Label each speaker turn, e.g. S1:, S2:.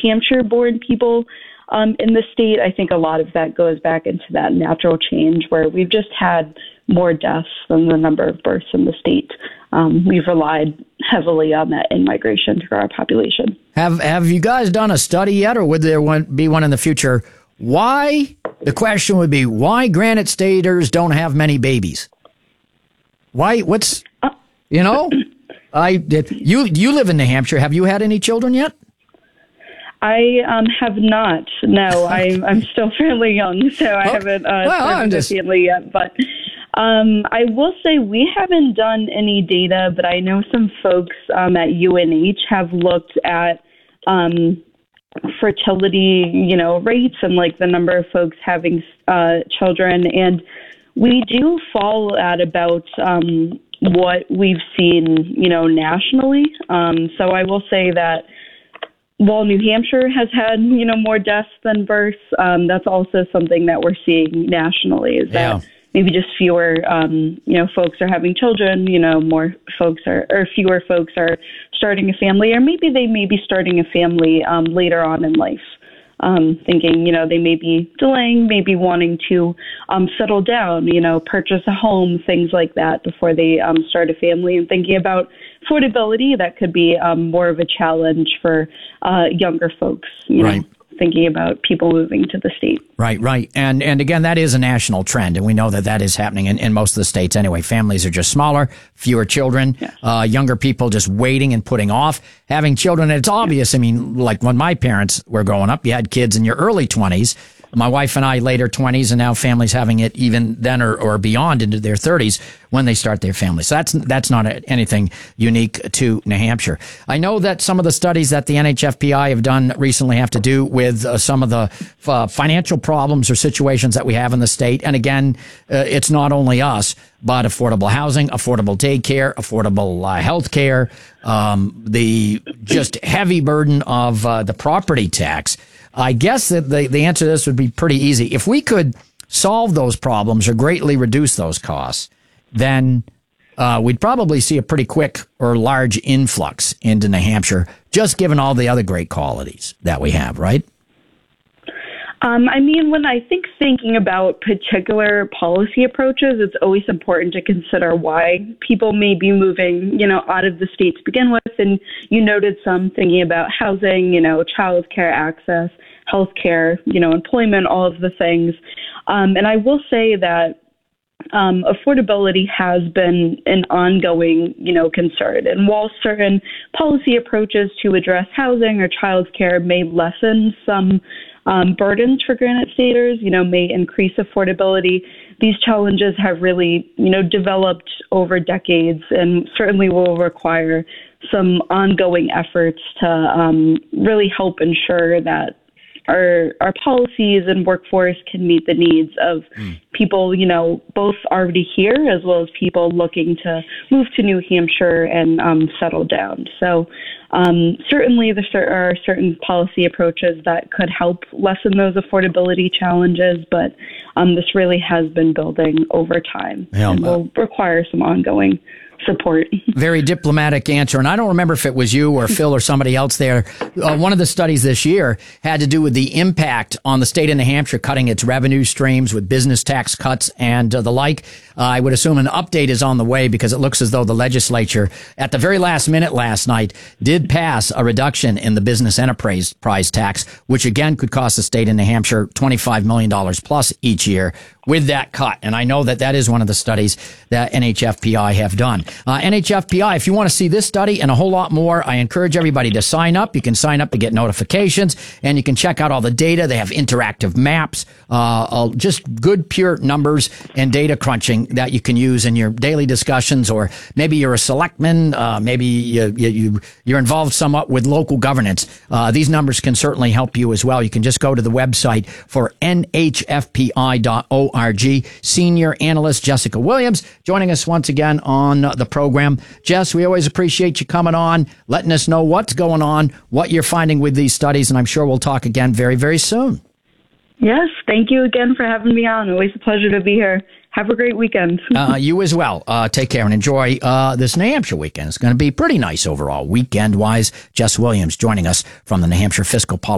S1: Hampshire-born people in the state, I think a lot of that goes back into that natural change where we've just had more deaths than the number of births in the state. We've relied heavily on that in-migration to our population.
S2: Have you guys done a study yet, or would there be one in the future? The question would be, why Granite Staters don't have many babies? Why? You live in New Hampshire. Have you had any children yet?
S1: I have not. No, I'm still fairly young, so I haven't started a family yet. But I will say we haven't done any data, but I know some folks at UNH have looked at fertility, rates and like the number of folks having children, and we do fall at about what we've seen, nationally. So I will say that while New Hampshire has had, more deaths than births, that's also something that we're seeing nationally is that maybe just fewer, folks are having children, more folks or fewer folks are starting a family, or maybe they may be starting a family later on in life. Thinking, they may be delaying, maybe wanting to settle down, purchase a home, things like that before they start a family, and thinking about affordability, that could be more of a challenge for younger folks,
S2: right.
S1: Thinking about people moving to the state.
S2: Right. And again, that is a national trend, and we know that is happening in most of the states anyway. Families are just smaller, fewer children, younger people just waiting and putting off having children. And it's obvious. I mean, like when my parents were growing up, you had kids in your early 20s. My wife and I later 20s, and now families having it even then or beyond into their 30s when they start their family. So that's not anything unique to New Hampshire. I know that some of the studies that the NHFPI have done recently have to do with some of the financial problems or situations that we have in the state. And again, it's not only us, but affordable housing, affordable daycare, affordable health care, the just heavy burden of the property tax. I guess that the answer to this would be pretty easy. If we could solve those problems or greatly reduce those costs, then we'd probably see a pretty quick or large influx into New Hampshire, just given all the other great qualities that we have, right?
S1: When I thinking about particular policy approaches, it's always important to consider why people may be moving, out of the state to begin with. And you noted some thinking about housing, child care access, healthcare, employment, all of the things. And I will say that affordability has been an ongoing, concern. And while certain policy approaches to address housing or child care may lessen some burdens for Granite Staters, may increase affordability, these challenges have really, developed over decades and certainly will require some ongoing efforts to really help ensure that our policies and workforce can meet the needs of people, both already here as well as people looking to move to New Hampshire and settle down. So certainly there are certain policy approaches that could help lessen those affordability challenges, but this really has been building over time and will require some ongoing support.
S2: Very diplomatic answer. And I don't remember if it was you or Phil or somebody else there. One of the studies this year had to do with the impact on the state of New Hampshire cutting its revenue streams with business tax cuts and the like. I would assume an update is on the way because it looks as though the legislature at the very last minute last night did pass a reduction in the business enterprise tax, which again could cost the state of New Hampshire $25 million plus each year with that cut. And I know that is one of the studies that NHFPI have done. NHFPI, if you want to see this study and a whole lot more, I encourage everybody to sign up. You can sign up to get notifications, and you can check out all the data. They have interactive maps, just good, pure numbers and data crunching that you can use in your daily discussions, or maybe you're a selectman, maybe you're involved somewhat with local governance. These numbers can certainly help you as well. You can just go to the website for nhfpi.org. Senior analyst Jessica Williams joining us once again on the program. Jess, we always appreciate you coming on, letting us know what's going on, what you're finding with these studies, and I'm sure we'll talk again very, very soon.
S1: Yes, thank you again for having me on. Always a pleasure to be here. Have a great weekend.
S2: You as well. Take care and enjoy this New Hampshire weekend. It's going to be pretty nice overall, weekend-wise. Jess Williams joining us from the New Hampshire Fiscal Policy